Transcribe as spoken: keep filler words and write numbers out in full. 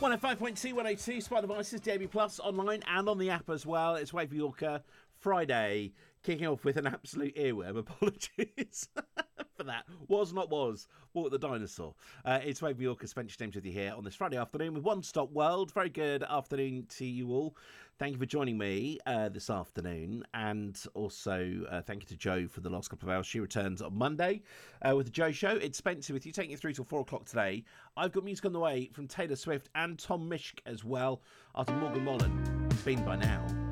one oh five point two, one oh two, Smart Devices, D A B Plus, online and on the app as well. It's Wave Yorker Friday, kicking off with an absolute earworm. Apologies for that. Was not was. Walk the dinosaur. Uh, it's Wave Yorker, Spencer James with you here on this Friday afternoon with One Stop World. Very good afternoon to you all. Thank you for joining me uh, this afternoon, and also uh, thank you to Jo for the last couple of hours. She returns on Monday uh, with the Jo Show. It's Spencer with you, taking you through till four o'clock today. I've got music on the way from Taylor Swift and Tom Mishk as well, after Morgan Wallen, Been By Now.